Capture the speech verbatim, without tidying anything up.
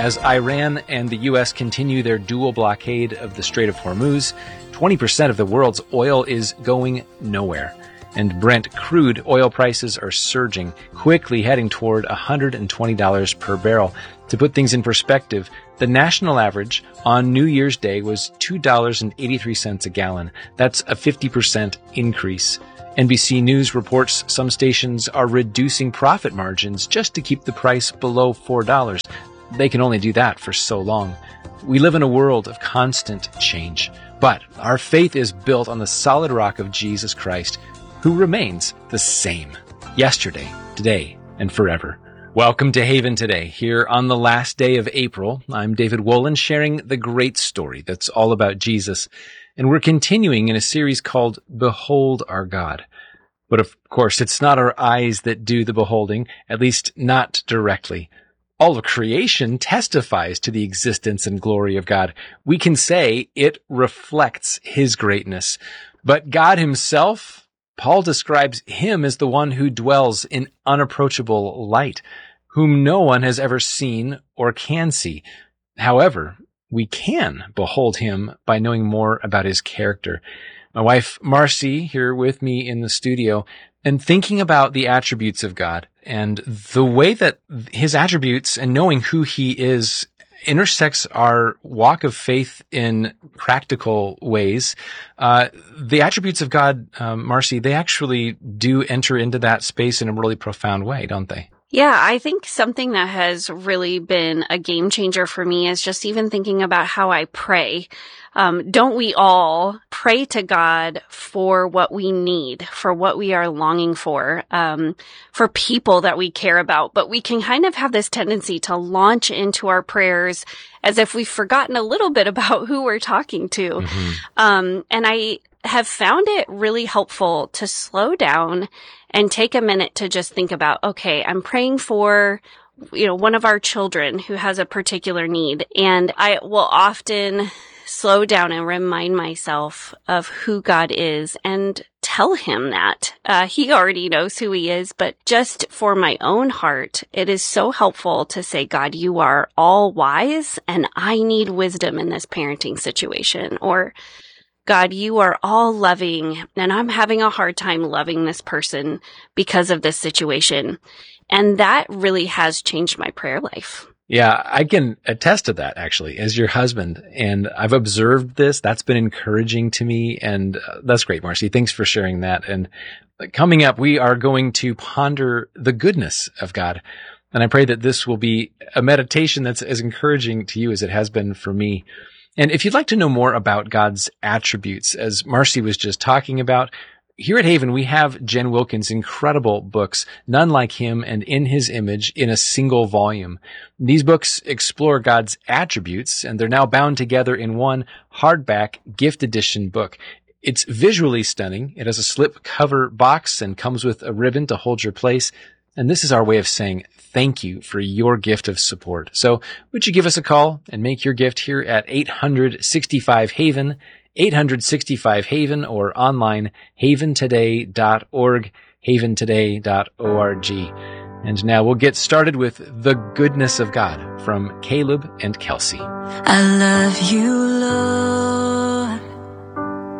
As Iran and the U S continue their dual blockade of the Strait of Hormuz, twenty percent of the world's oil is going nowhere. And Brent crude oil prices are surging, quickly heading toward one hundred twenty dollars per barrel. To put things in perspective, the national average on New Year's Day was two dollars and eighty-three cents a gallon. That's a fifty percent increase. N B C News reports some stations are reducing profit margins just to keep the price below four dollars. They can only do that for so long. We live in a world of constant change, but our faith is built on the solid rock of Jesus Christ, who remains the same yesterday, today, and forever. Welcome to Haven Today. Here on the last day of April, I'm David Wolin, sharing the great story that's all about Jesus. And we're continuing in a series called Behold Our God. But of course, it's not our eyes that do the beholding, at least not directly. All of creation testifies to the existence and glory of God. We can say it reflects His greatness. But God Himself, Paul describes Him as the one who dwells in unapproachable light, whom no one has ever seen or can see. However, we can behold Him by knowing more about His character. My wife, Marcy, here with me in the studio, and thinking about the attributes of God and the way that His attributes and knowing who He is intersects our walk of faith in practical ways. Uh, the attributes of God, um, Marcy, they actually do enter into that space in a really profound way, don't they? Yeah, I think something that has really been a game changer for me is just even thinking about how I pray. Um, don't we all pray to God for what we need, for what we are longing for, um, for people that we care about? But we can kind of have this tendency to launch into our prayers as if we've forgotten a little bit about who we're talking to. Mm-hmm. Um, and I have found it really helpful to slow down and take a minute to just think about, okay, I'm praying for, you know, one of our children who has a particular need. And I will often slow down and remind myself of who God is and tell Him that. Uh, he already knows who He is, but just for my own heart, it is so helpful to say, God, you are all wise and I need wisdom in this parenting situation. Or, God, you are all loving and I'm having a hard time loving this person because of this situation. And that really has changed my prayer life. Yeah, I can attest to that, actually, as your husband. And I've observed this. That's been encouraging to me. And uh, that's great, Marcy. Thanks for sharing that. And coming up, we are going to ponder the goodness of God. And I pray that this will be a meditation that's as encouraging to you as it has been for me. And if you'd like to know more about God's attributes, as Marcy was just talking about, here at Haven, we have Jen Wilkins' incredible books, None Like Him and In His Image, in a single volume. These books explore God's attributes, and they're now bound together in one hardback gift edition book. It's visually stunning. It has a slip cover box and comes with a ribbon to hold your place. And this is our way of saying thank you for your gift of support. So would you give us a call and make your gift here at eight hundred sixty-five Haven, eight hundred sixty-five Haven, or online, haven today dot org, haven today dot org. And now we'll get started with The Goodness of God from Caleb and Kelsey. I love you, Lord.